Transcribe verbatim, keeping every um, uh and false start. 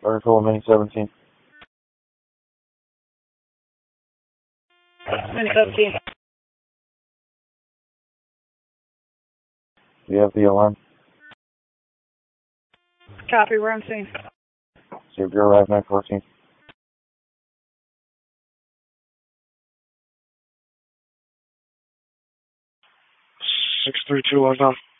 Article Mini seventeen. Mini seventeen. Do you have the alarm? Copy, we're on scene. Save your arrive nine fourteen. six three two one nine.